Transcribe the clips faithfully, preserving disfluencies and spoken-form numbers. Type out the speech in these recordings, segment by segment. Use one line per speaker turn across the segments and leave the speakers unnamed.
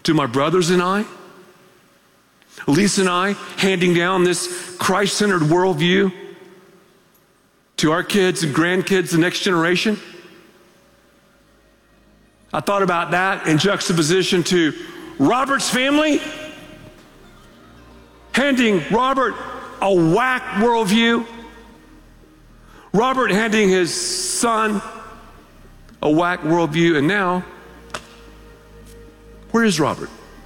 to my brothers and I, Lisa and I, handing down this Christ-centered worldview to our kids and grandkids, the next generation? I thought about that in juxtaposition to Robert's family, handing Robert a whack worldview, Robert handing his son a whack worldview, and now, where is Robert?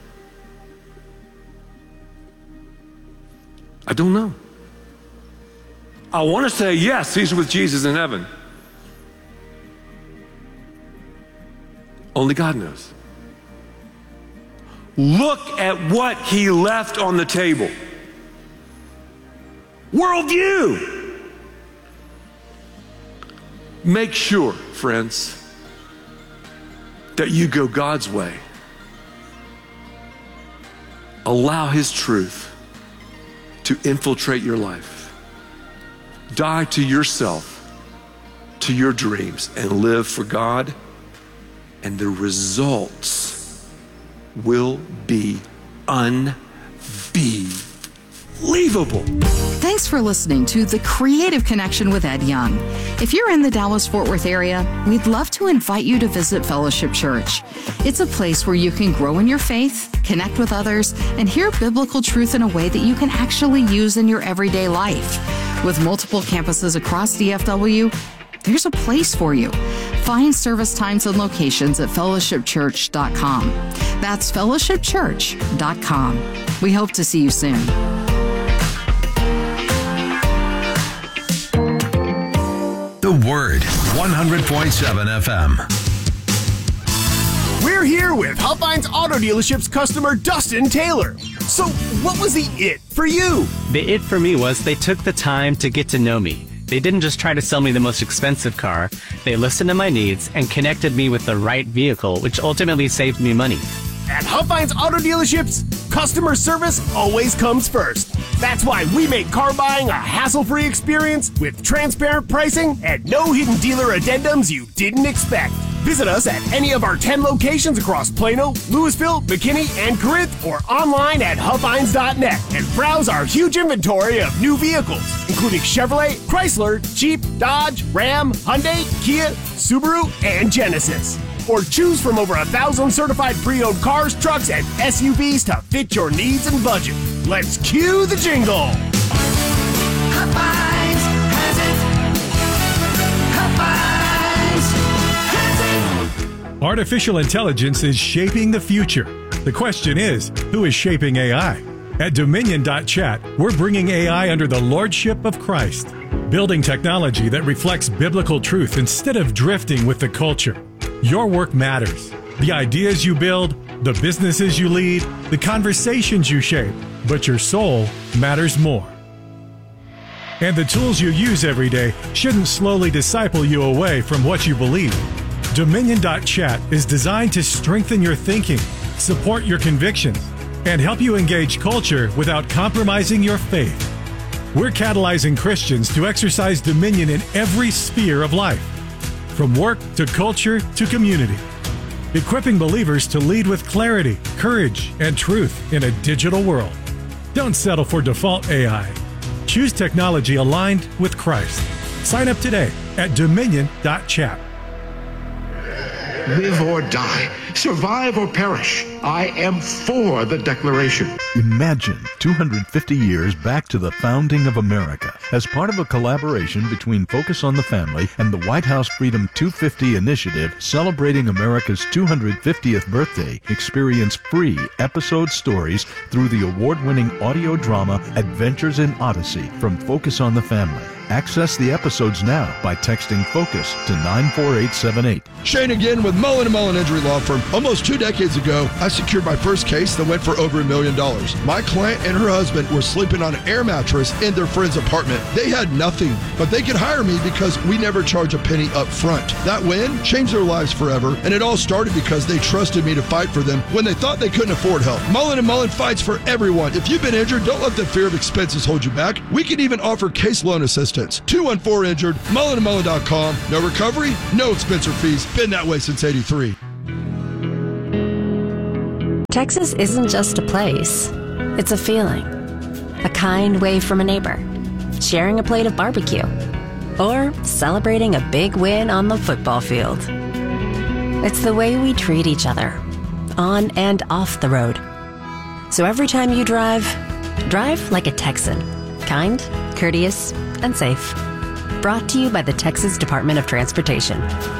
I don't know. I want to say yes, he's with Jesus in heaven. Only God knows. Look at what he left on the table. Worldview. Make sure, friends, that you go God's way. Allow his truth to infiltrate your life. Die to yourself, to your dreams, and live for God, and the results will be unbelievable.
Thanks for listening to The Creative Connection with Ed Young. If you're in the Dallas-Fort Worth area, we'd love to invite you to visit Fellowship Church. It's a place where you can grow in your faith, connect with others, and hear biblical truth in a way that you can actually use in your everyday life. With multiple campuses across D F W, there's a place for you. Find service times and locations at fellowship church dot com. That's fellowship church dot com. We hope to see you soon.
The Word, one hundred point seven F M.
We're here with Huffines Auto Dealership's customer, Dustin Taylor. So, what was the it for you?
The it for me was they took the time to get to know me. They didn't just try to sell me the most expensive car. They listened to my needs and connected me with the right vehicle, which ultimately saved me money.
At Huffines Auto Dealerships, customer service always comes first. That's why we make car buying a hassle-free experience with transparent pricing and no hidden dealer addendums you didn't expect. Visit us at any of our ten locations across Plano, Louisville, McKinney, and Corinth, or online at huffines dot net and browse our huge inventory of new vehicles, including Chevrolet, Chrysler, Jeep, Dodge, Ram, Hyundai, Kia, Subaru, and Genesis. Or choose from over a thousand certified pre-owned cars, trucks, and S U Vs to fit your needs and budget. Let's cue the jingle.
Huffines has it. Huffines has it.
Artificial intelligence is shaping the future. The question is, who is shaping A I? At Dominion dot chat, we're bringing A I under the lordship of Christ, building technology that reflects biblical truth instead of drifting with the culture. Your work matters. The ideas you build, the businesses you lead, the conversations you shape, but your soul matters more. And the tools you use every day shouldn't slowly disciple you away from what you believe. Dominion dot chat is designed to strengthen your thinking, support your convictions, and help you engage culture without compromising your faith. We're catalyzing Christians to exercise dominion in every sphere of life, from work to culture to community, equipping believers to lead with clarity, courage, and truth in a digital world. Don't settle for default A I. Choose technology aligned with Christ. Sign up today at Dominion dot chat.
Live or die, survive or perish, I am for the Declaration.
Imagine two hundred fifty years back to the founding of America. As part of a collaboration between Focus on the Family and the White House Freedom two fifty initiative celebrating America's two hundred fiftieth birthday, experience free episode stories through the award-winning audio drama Adventures in Odyssey from Focus on the Family. Access the episodes now by texting FOCUS to nine four eight seven eight.
Shane again with Mullen and Mullen Injury Law Firm. Almost two decades ago, I secured my first case that went for over a million dollars. My client and her husband were sleeping on an air mattress in their friend's apartment. They had nothing, but they could hire me because we never charge a penny up front. That win changed their lives forever, and it all started because they trusted me to fight for them when they thought they couldn't afford help. Mullen and Mullen fights for everyone. If you've been injured, don't let the fear of expenses hold you back. We can even offer case loan assistance. two one four injured, mullen and mullen dot com. No recovery, no expense or fees. Been that way since eighty-three.
Texas isn't just a place, it's a feeling. A kind wave from a neighbor, sharing a plate of barbecue, or celebrating a big win on the football field. It's the way we treat each other, on and off the road. So every time you drive, drive like a Texan. Kind, courteous, and safe. Brought to you by the Texas Department of Transportation.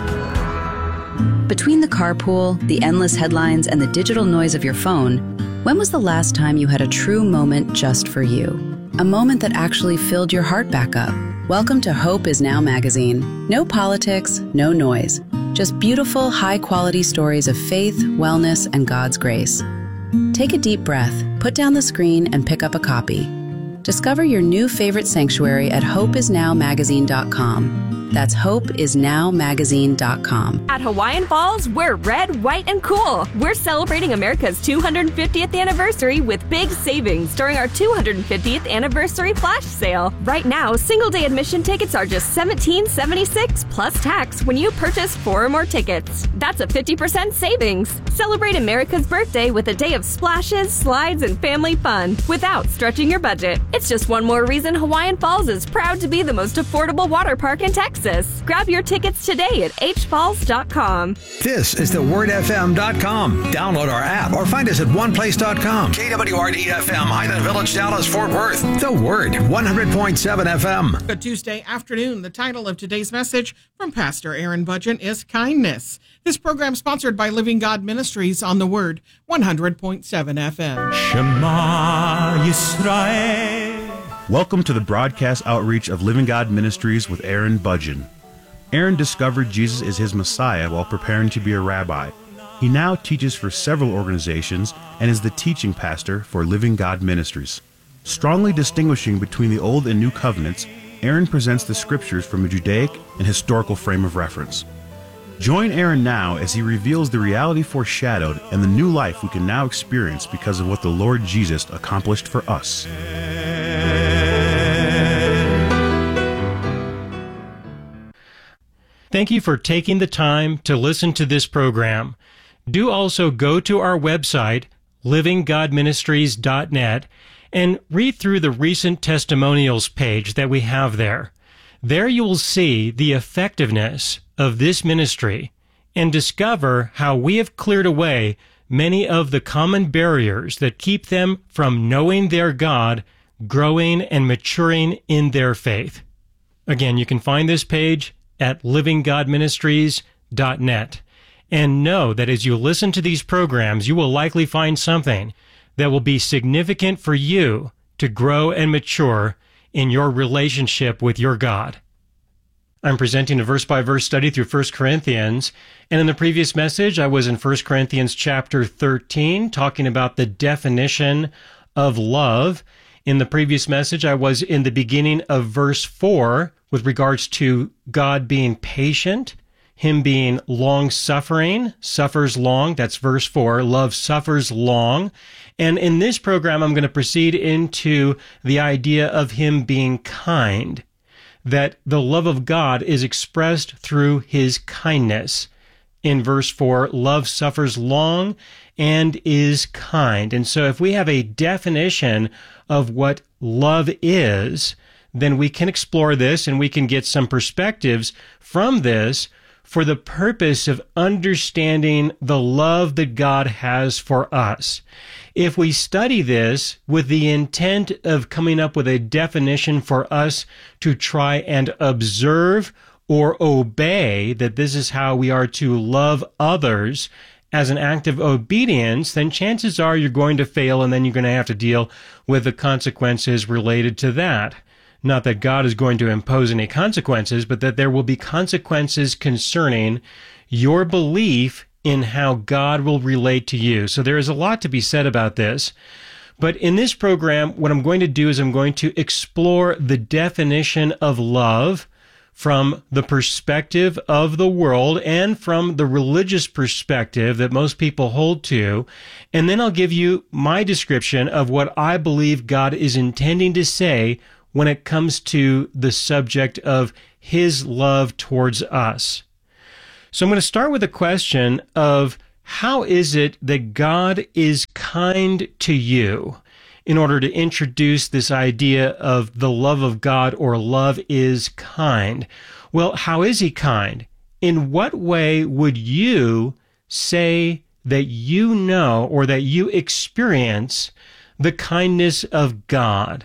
Between the carpool, the endless headlines, and the digital noise of your phone, when was the last time you had a true moment just for you? A moment that actually filled your heart back up. Welcome to Hope Is Now magazine. No politics, no noise. Just beautiful, high-quality stories of faith, wellness, and God's grace. Take a deep breath, put down the screen, and pick up a copy. Discover your new favorite sanctuary at hope is now magazine dot com. That's hope is now magazine dot com.
At Hawaiian Falls, we're red, white, and cool. We're celebrating America's two hundred fiftieth anniversary with big savings during our two hundred fiftieth anniversary flash sale. Right now, single-day admission tickets are just seventeen seventy-six plus tax when you purchase four or more tickets. That's a fifty percent savings. Celebrate America's birthday with a day of splashes, slides, and family fun without stretching your budget. It's just one more reason Hawaiian Falls is proud to be the most affordable water park in Texas. Grab your tickets today at h falls dot com.
This is the word f m dot com. Download our app or find us at one place dot com. K W R D F M, Highland Village, Dallas, Fort Worth. The Word, one hundred point seven F M.
Good Tuesday afternoon. The title of today's message from Pastor Aaron Budgen is Kindness. This program sponsored by Living God Ministries on The Word, one hundred point seven F M.
Shema Yisrael. Welcome to the broadcast outreach of Living God Ministries with Aaron Budgen. Aaron discovered Jesus is his Messiah while preparing to be a rabbi. He now teaches for several organizations and is the teaching pastor for Living God Ministries. Strongly distinguishing between the Old and New Covenants, Aaron presents the scriptures from a Judaic and historical frame of reference. Join Aaron now as he reveals the reality foreshadowed and the new life we can now experience because of what the Lord Jesus accomplished for us.
Thank you for taking the time to listen to this program. Do also go to our website, living god ministries dot net, and read through the recent testimonials page that we have there. There you will see the effectiveness of this ministry and discover how we have cleared away many of the common barriers that keep them from knowing their God, growing and maturing in their faith. Again, you can find this page at living god ministries dot net. And know that as you listen to these programs, you will likely find something that will be significant for you to grow and mature in your relationship with your God. I'm presenting a verse-by-verse study through First Corinthians, and in the previous message, I was in First Corinthians chapter thirteen, talking about the definition of love. In the previous message, I was in the beginning of verse four, with regards to God being patient, Him being long-suffering, suffers long, that's verse four, love suffers long. And in this program, I'm going to proceed into the idea of Him being kind, that the love of God is expressed through His kindness. In verse four, love suffers long and is kind. And so if we have a definition of what love is, then we can explore this and we can get some perspectives from this for the purpose of understanding the love that God has for us. If we study this with the intent of coming up with a definition for us to try and observe or obey, that this is how we are to love others as an act of obedience, then chances are you're going to fail and then you're going to have to deal with the consequences related to that. Not that God is going to impose any consequences, but that there will be consequences concerning your belief in how God will relate to you. So there is a lot to be said about this. But in this program, what I'm going to do is I'm going to explore the definition of love from the perspective of the world and from the religious perspective that most people hold to. And then I'll give you my description of what I believe God is intending to say when it comes to the subject of His love towards us. So I'm going to start with a question of how is it that God is kind to you? In order to introduce this idea of the love of God, or love is kind. Well, how is he kind? In what way would you say that you know or that you experience the kindness of God?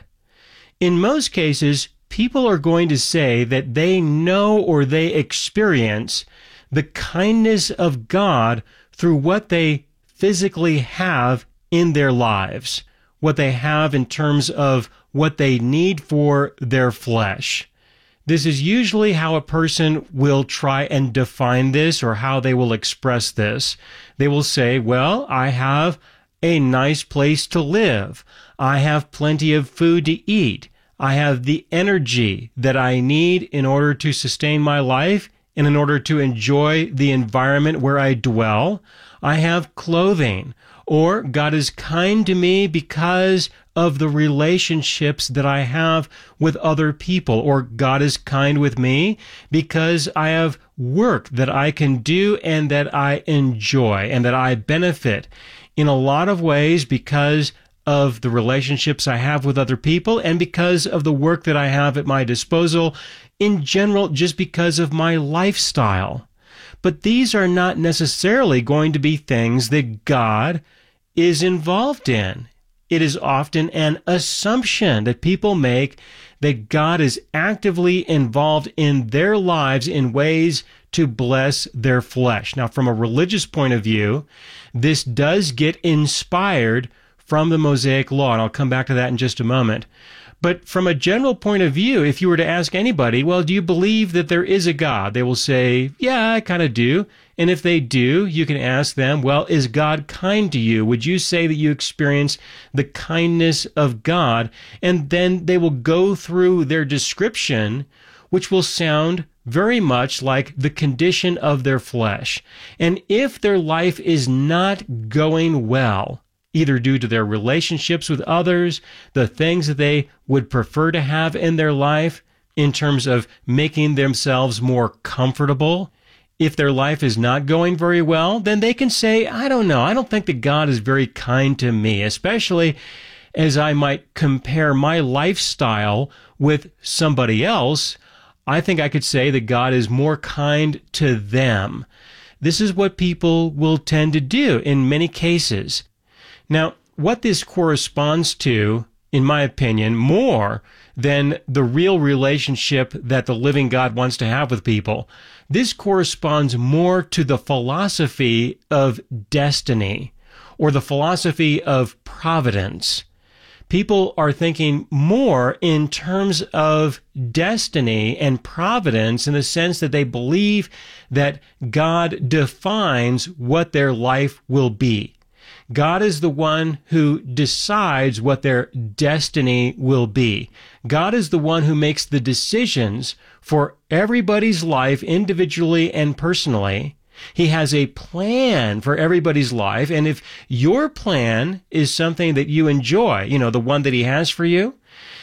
In most cases, people are going to say that they know or they experience the kindness of God through what they physically have in their lives, what they have in terms of what they need for their flesh. This is usually how a person will try and define this, or how they will express this. They will say, well, I have a nice place to live. I have plenty of food to eat. I have the energy that I need in order to sustain my life and in order to enjoy the environment where I dwell. I have clothing. Or God is kind to me because of the relationships that I have with other people. Or God is kind with me because I have work that I can do and that I enjoy and that I benefit in a lot of ways because of the relationships I have with other people and because of the work that I have at my disposal, in general, just because of my lifestyle. But these are not necessarily going to be things that God is involved in. It is often an assumption that people make that God is actively involved in their lives in ways to bless their flesh. Now, from a religious point of view, this does get inspired from the Mosaic Law, and I'll come back to that in just a moment. But from a general point of view, if you were to ask anybody, well, do you believe that there is a God? They will say, yeah, I kind of do. And if they do, you can ask them, well, is God kind to you? Would you say that you experience the kindness of God? And then they will go through their description, which will sound very much like the condition of their flesh. And if their life is not going well, either due to their relationships with others, the things that they would prefer to have in their life in terms of making themselves more comfortable. If their life is not going very well, then they can say, I don't know, I don't think that God is very kind to me, especially as I might compare my lifestyle with somebody else. I think I could say that God is more kind to them. This is what people will tend to do in many cases. Now, what this corresponds to, in my opinion, more than the real relationship that the living God wants to have with people, this corresponds more to the philosophy of destiny or the philosophy of providence. People are thinking more in terms of destiny and providence in the sense that they believe that God defines what their life will be. God is the one who decides what their destiny will be. God is the one who makes the decisions for everybody's life individually and personally. He has a plan for everybody's life, and if your plan is something that you enjoy, you know, the one that He has for you,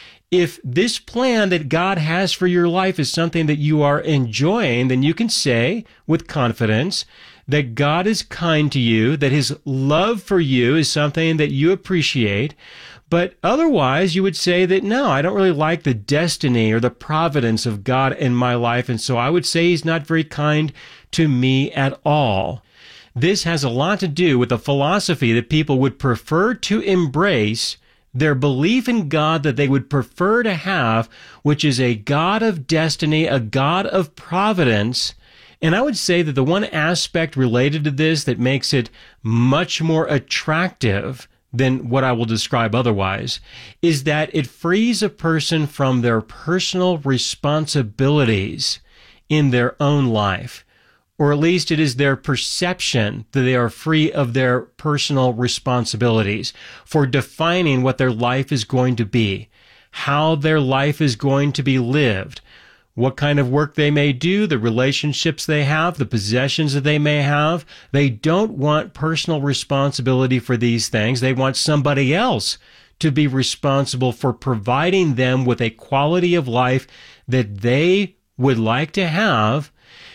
if this plan that God has for your life is something that you are enjoying, then you can say with confidence that God is kind to you, that His love for you is something that you appreciate. But otherwise, you would say that, no, I don't really like the destiny or the providence of God in my life, and so I would say He's not very kind to me at all. This has a lot to do with the philosophy that people would prefer to embrace, their belief in God that they would prefer to have, which is a God of destiny, a God of providence. And I would say that the one aspect related to this that makes it much more attractive than what I will describe otherwise is that it frees a person from their personal responsibilities in their own life. Or at least it is their perception that they are free of their personal responsibilities for defining what their life is going to be, how their life is going to be lived, what kind of work they may do, the relationships they have, the possessions that they may have. They don't want personal responsibility for these things. They want somebody else to be responsible for providing them with a quality of life that they would like to have.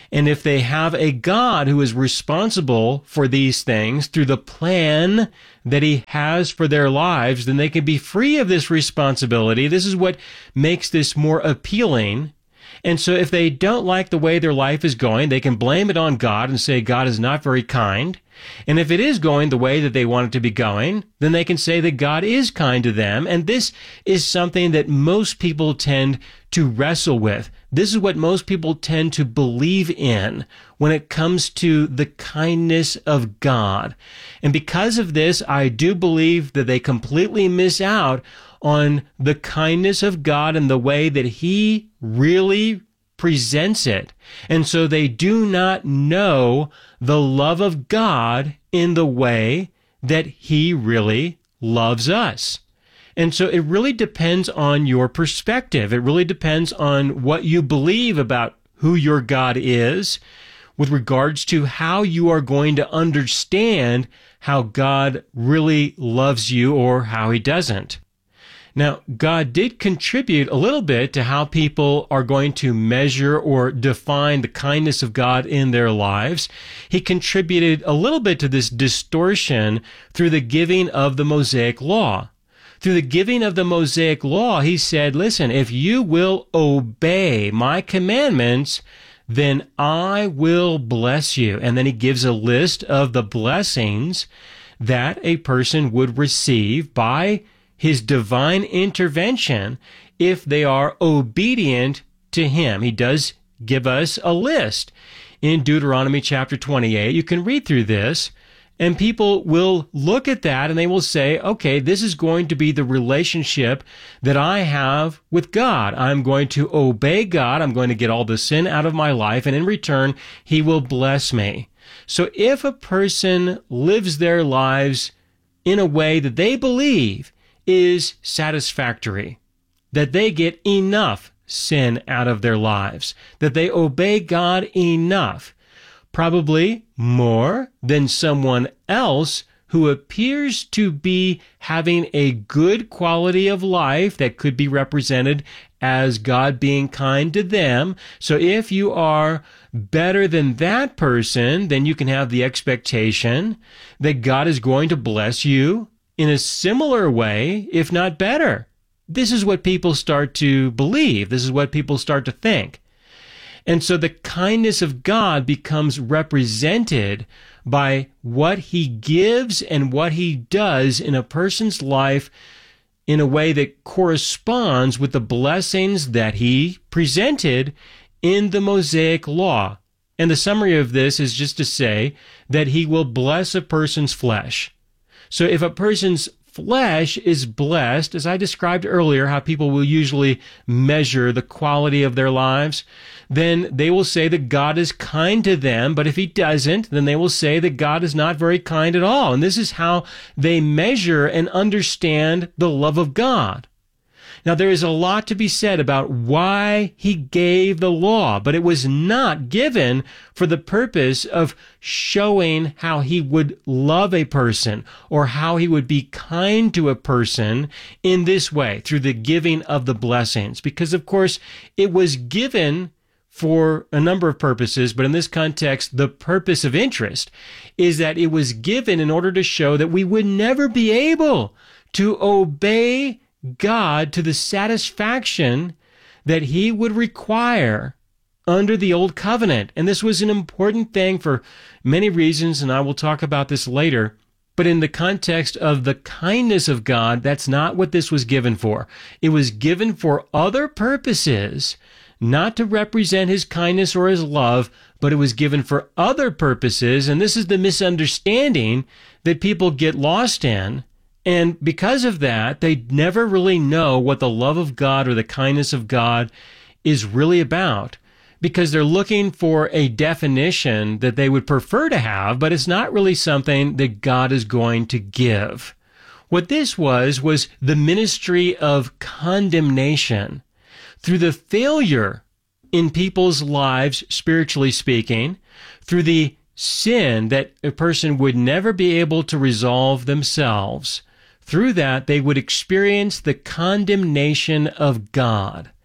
And if they have a God who is responsible for these things through the plan that he has for their lives, then they can be free of this responsibility. This is what makes this more appealing. And so if they don't like the way their life is going, they can blame it on God and say God is not very kind. And if it is going the way that they want it to be going, then they can say that God is kind to them. And this is something that most people tend to wrestle with. This is what most people tend to believe in when it comes to the kindness of God. And because of this, I do believe that they completely miss out on the kindness of God and the way that he really presents it. And so they do not know the love of God in the way that he really loves us. And so it really depends on your perspective. It really depends on what you believe about who your God is with regards to how you are going to understand how God really loves you or how he doesn't. Now, God did contribute a little bit to how people are going to measure or define the kindness of God in their lives. He contributed a little bit to this distortion through the giving of the Mosaic Law. Through the giving of the Mosaic Law, he said, listen, if you will obey my commandments, then I will bless you. And then he gives a list of the blessings that a person would receive by his divine intervention if they are obedient to him. He does give us a list in Deuteronomy chapter twenty-eight. You can read through this, and people will look at that and they will say, okay, this is going to be the relationship that I have with God. I'm going to obey God. I'm going to get all the sin out of my life, and in return, he will bless me. So if a person lives their lives in a way that they believe is satisfactory, that they get enough sin out of their lives, that they obey God enough, probably more than someone else who appears to be having a good quality of life that could be represented as God being kind to them. So if you are better than that person, then you can have the expectation that God is going to bless you in a similar way, if not better. This is what people start to believe. This is what people start to think. And so the kindness of God becomes represented by what he gives and what he does in a person's life in a way that corresponds with the blessings that he presented in the Mosaic Law. And the summary of this is just to say that he will bless a person's flesh. So if a person's flesh is blessed, as I described earlier, how people will usually measure the quality of their lives, then they will say that God is kind to them. But if he doesn't, then they will say that God is not very kind at all. And this is how they measure and understand the love of God. Now, there is a lot to be said about why he gave the law, but it was not given for the purpose of showing how he would love a person or how he would be kind to a person in this way, through the giving of the blessings. Because, of course, it was given for a number of purposes, but in this context, the purpose of interest is that it was given in order to show that we would never be able to obey God to the satisfaction that he would require under the old covenant. And this was an important thing for many reasons, and I will talk about this later. But in the context of the kindness of God, that's not what this was given for. It was given for other purposes, not to represent his kindness or his love, but it was given for other purposes. And this is the misunderstanding that people get lost in. And because of that, they never really know what the love of God or the kindness of God is really about, because they're looking for a definition that they would prefer to have, but it's not really something that God is going to give. What this was, was the ministry of condemnation through the failure in people's lives, spiritually speaking, through the sin that a person would never be able to resolve themselves. Through that, they would experience the condemnation of God.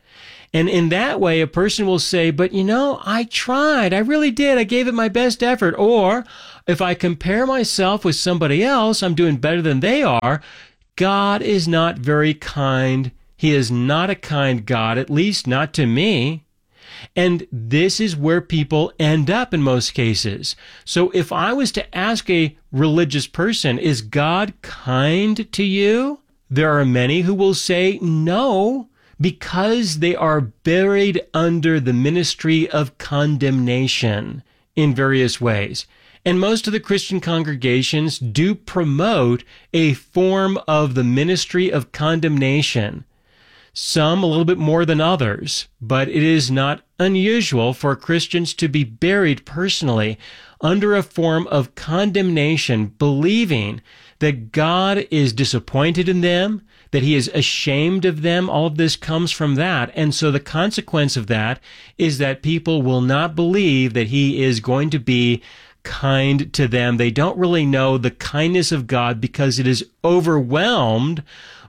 And in that way, a person will say, but you know, I tried. I really did. I gave it my best effort. Or if I compare myself with somebody else, I'm doing better than they are. God is not very kind. He is not a kind God, at least not to me. And this is where people end up in most cases. So if I was to ask a religious person, is God kind to you? There are many who will say no, because they are buried under the ministry of condemnation in various ways. And most of the Christian congregations do promote a form of the ministry of condemnation. Some a little bit more than others, but it is not unusual for Christians to be buried personally under a form of condemnation, believing that God is disappointed in them, that he is ashamed of them. All of this comes from that. And so the consequence of that is that people will not believe that he is going to be kind to them. They don't really know the kindness of God because it is overwhelmed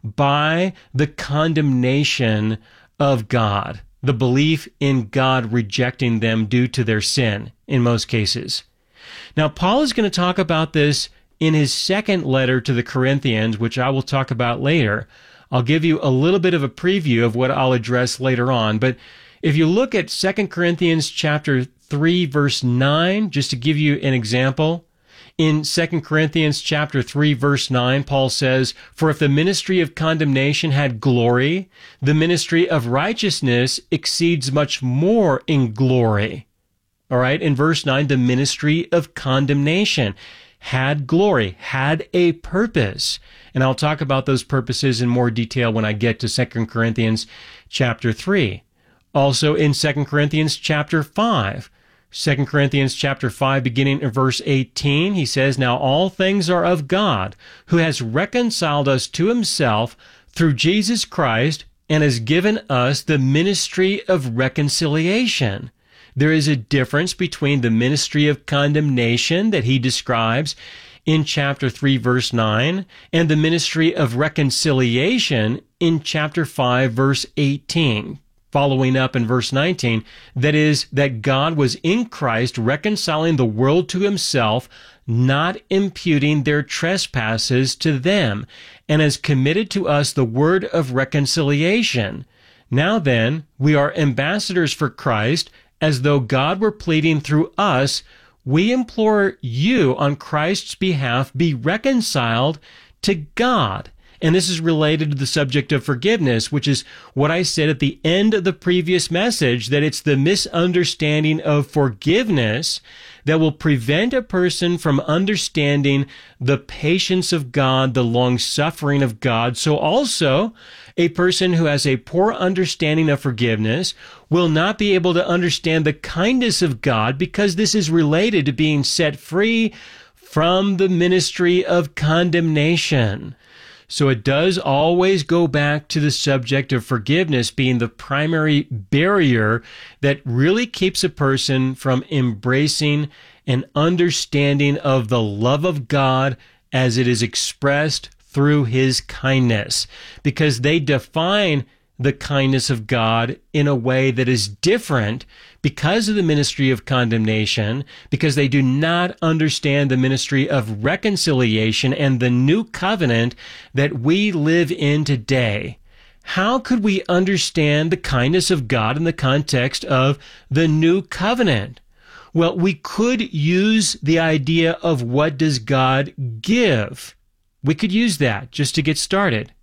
by the condemnation of God, the belief in God rejecting them due to their sin in most cases. Now, Paul is going to talk about this in his second letter to the Corinthians, which I will talk about later. I'll give you a little bit of a preview of what I'll address later on. But if you look at Second Corinthians chapter three, verse nine, just to give you an example, in Second Corinthians chapter three, verse nine, Paul says, "For if the ministry of condemnation had glory, the ministry of righteousness exceeds much more in glory." All right, in verse nine, the ministry of condemnation had glory, had a purpose. And I'll talk about those purposes in more detail when I get to Second Corinthians chapter three. Also in Second Corinthians chapter five, Second Corinthians chapter five, beginning in verse eighteen, he says, "Now all things are of God, who has reconciled us to himself through Jesus Christ, and has given us the ministry of reconciliation." There is a difference between the ministry of condemnation that he describes in chapter three, verse nine, and the ministry of reconciliation in chapter five, verse eighteen. Following up in verse nineteen, that is, that God was in Christ reconciling the world to himself, not imputing their trespasses to them, and has committed to us the word of reconciliation. Now then, we are ambassadors for Christ, as though God were pleading through us. We implore you on Christ's behalf, be reconciled to God. And this is related to the subject of forgiveness, which is what I said at the end of the previous message, that it's the misunderstanding of forgiveness that will prevent a person from understanding the patience of God, the long-suffering of God. So also, a person who has a poor understanding of forgiveness will not be able to understand the kindness of God, because this is related to being set free from the ministry of condemnation. So it does always go back to the subject of forgiveness being the primary barrier that really keeps a person from embracing an understanding of the love of God as it is expressed through his kindness, because they define the kindness of God in a way that is different because of the ministry of condemnation, because they do not understand the ministry of reconciliation and the new covenant that we live in today. How could we understand the kindness of God in the context of the new covenant? Well, we could use the idea of what does God give. We could use that just to get started.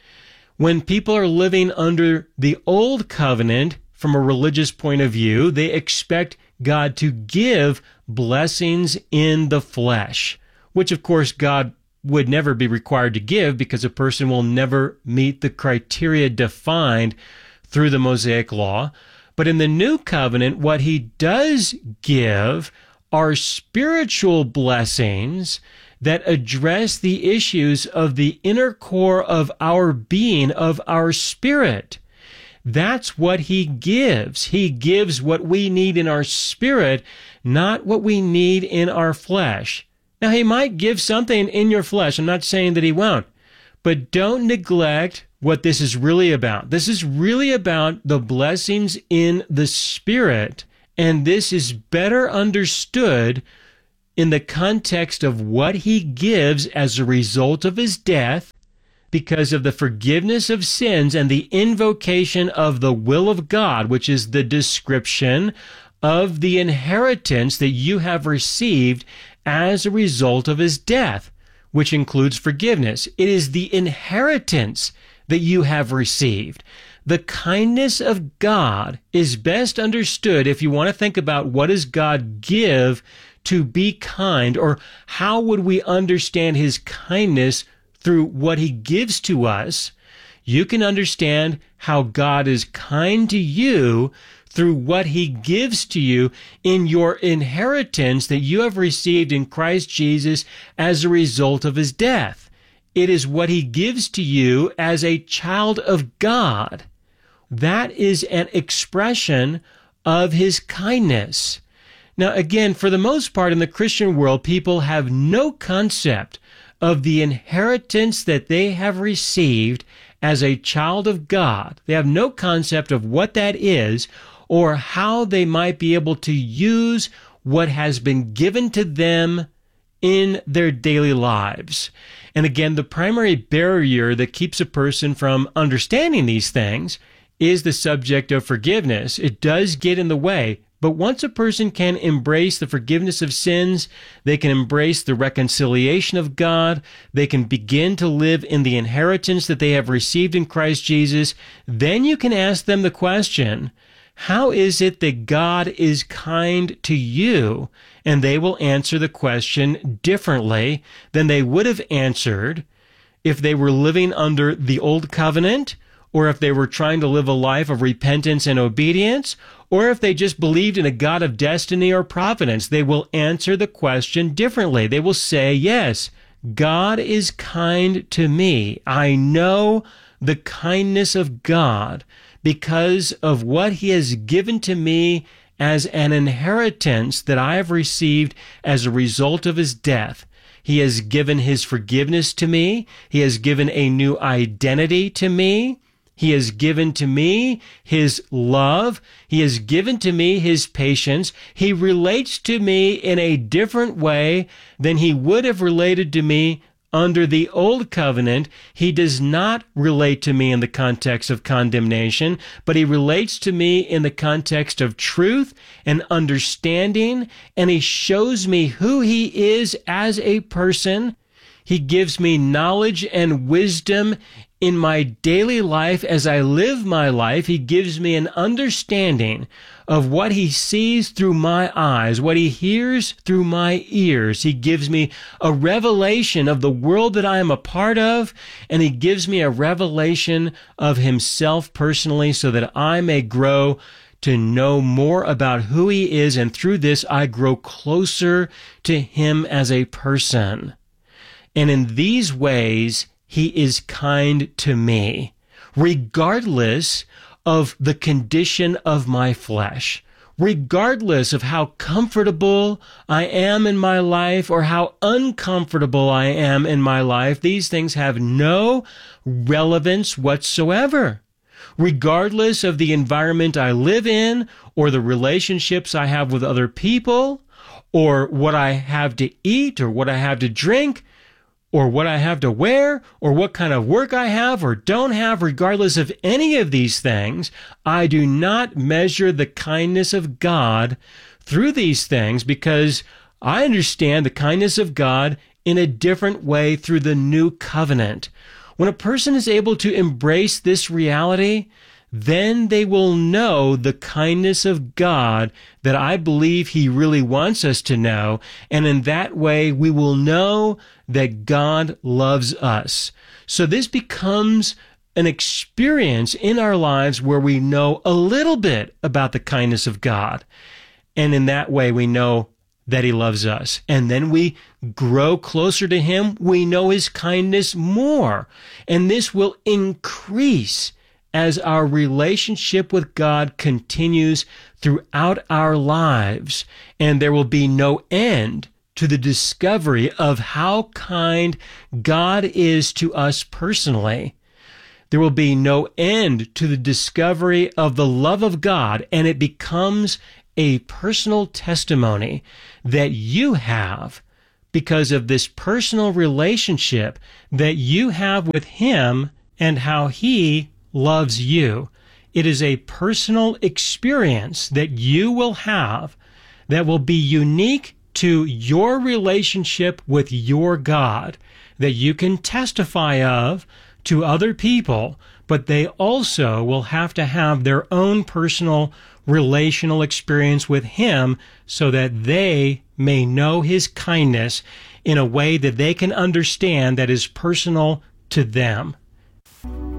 When people are living under the old covenant, from a religious point of view, they expect God to give blessings in the flesh, which of course God would never be required to give, because a person will never meet the criteria defined through the Mosaic law. But in the new covenant, what he does give are spiritual blessings that address the issues of the inner core of our being, of our spirit. That's what he gives. He gives what we need in our spirit, not what we need in our flesh. Now, he might give something in your flesh. I'm not saying that he won't. But don't neglect what this is really about. This is really about the blessings in the Spirit, and this is better understood in the context of what he gives as a result of his death, because of the forgiveness of sins and the invocation of the will of God, which is the description of the inheritance that you have received as a result of his death, which includes forgiveness. It is the inheritance that you have received. The kindness of God is best understood if you want to think about what does God give to be kind, or how would we understand his kindness through what he gives to us. You can understand how God is kind to you through what he gives to you in your inheritance that you have received in Christ Jesus as a result of his death. It is what he gives to you as a child of God. That is an expression of his kindness. Now, again, for the most part in the Christian world, people have no concept of the inheritance that they have received as a child of God. They have no concept of what that is or how they might be able to use what has been given to them in their daily lives. And again, the primary barrier that keeps a person from understanding these things is the subject of forgiveness. It does get in the way. But once a person can embrace the forgiveness of sins, they can embrace the reconciliation of God, they can begin to live in the inheritance that they have received in Christ Jesus, then you can ask them the question, how is it that God is kind to you? And they will answer the question differently than they would have answered if they were living under the old covenant, or if they were trying to live a life of repentance and obedience, or if they just believed in a God of destiny or providence. They will answer the question differently. They will say, yes, God is kind to me. I know the kindness of God because of what he has given to me as an inheritance that I have received as a result of his death. He has given his forgiveness to me. He has given a new identity to me. He has given to me his love. He has given to me his patience. He relates to me in a different way than he would have related to me under the old covenant. He does not relate to me in the context of condemnation, but he relates to me in the context of truth and understanding, and he shows me who he is as a person. He gives me knowledge and wisdom in my daily life as I live my life. He gives me an understanding of what he sees through my eyes, what he hears through my ears. He gives me a revelation of the world that I am a part of, and he gives me a revelation of himself personally so that I may grow to know more about who he is, and through this I grow closer to him as a person. And in these ways, he is kind to me, regardless of the condition of my flesh, regardless of how comfortable I am in my life or how uncomfortable I am in my life. These things have no relevance whatsoever. Regardless of the environment I live in, or the relationships I have with other people, or what I have to eat, or what I have to drink, or what I have to wear, or what kind of work I have or don't have, regardless of any of these things, I do not measure the kindness of God through these things, because I understand the kindness of God in a different way through the new covenant. When a person is able to embrace this reality, then they will know the kindness of God that I believe he really wants us to know. And in that way, we will know that God loves us. So this becomes an experience in our lives where we know a little bit about the kindness of God. And in that way, we know that he loves us. And then we grow closer to him. We know his kindness more. And this will increase as our relationship with God continues throughout our lives, and there will be no end to the discovery of how kind God is to us personally. There will be no end to the discovery of the love of God, and it becomes a personal testimony that you have because of this personal relationship that you have with Him and how He loves you. It is a personal experience that you will have that will be unique to your relationship with your God, that you can testify of to other people, but they also will have to have their own personal relational experience with Him so that they may know His kindness in a way that they can understand that is personal to them.